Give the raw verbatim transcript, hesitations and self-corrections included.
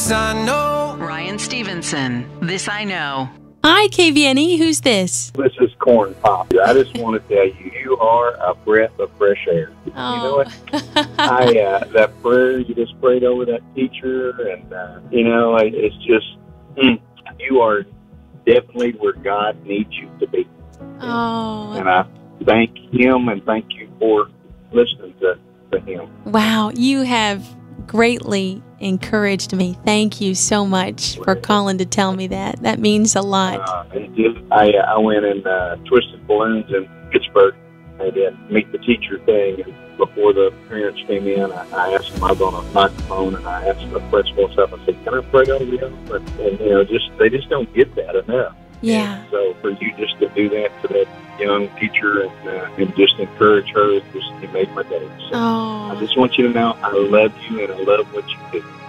This I know. Ryan Stevenson, This I Know. Hi, K V N E. Who's this? This is Corn Pop. I just want to tell you, you are a breath of fresh air. Oh. You know what? I uh, that prayer you just prayed over that teacher, and uh, you know, it- it's just mm, you are definitely where God needs you to be. Oh, And I thank Him and thank you for listening to, to Him. wow. You have greatly encouraged me. Thank you so much for calling to tell me that. That means a lot. Uh, and just, I uh, I went and uh, twisted balloons in Pittsburgh. I did meet the teacher thing, and before the parents came in, I, I asked them. I was on a microphone, and I asked the principal and stuff. I said, "Can I pray over you?" And, and you know, just they just don't get that enough. Yeah. And so for you just to do that to that young teacher and uh, and just encourage her, it just it made my day. So I Oh, just want you to know I love you and I love what you do.